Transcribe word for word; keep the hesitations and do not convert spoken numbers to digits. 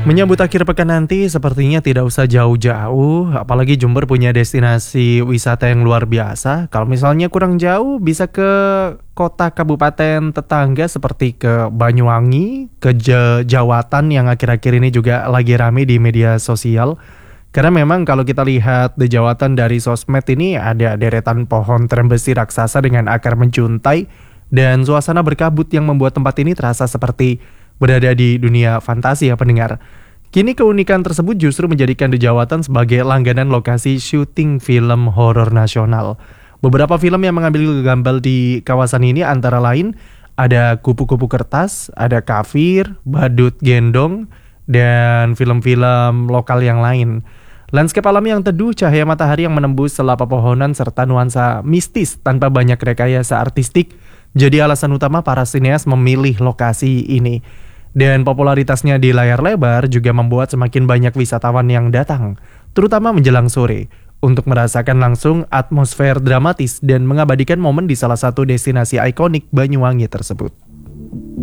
Menyambut akhir pekan nanti sepertinya tidak usah jauh-jauh, apalagi Jember punya destinasi wisata yang luar biasa. Kalau misalnya kurang jauh bisa ke kota kabupaten tetangga seperti ke Banyuwangi, ke Ja- Jawatan yang akhir-akhir ini juga lagi rame di media sosial. Karena memang kalau kita lihat di Jawatan dari sosmed ini ada deretan pohon terembesi raksasa dengan akar menjuntai dan suasana berkabut yang membuat tempat ini terasa seperti berada di dunia fantasi ya pendengar. Kini keunikan tersebut justru menjadikan The Jawatan sebagai langganan lokasi syuting film horor nasional. Beberapa film yang mengambil gambar di kawasan ini antara lain ada Kupu-Kupu Kertas, ada Kafir, Badut Gendong, dan film-film lokal yang lain. Landscape alam yang teduh, cahaya matahari yang menembus sela pepohonan, serta nuansa mistis tanpa banyak rekayasa artistik jadi alasan utama para sineas memilih lokasi ini. Dan popularitasnya di layar lebar juga membuat semakin banyak wisatawan yang datang, terutama menjelang sore, untuk merasakan langsung atmosfer dramatis dan mengabadikan momen di salah satu destinasi ikonik Banyuwangi tersebut.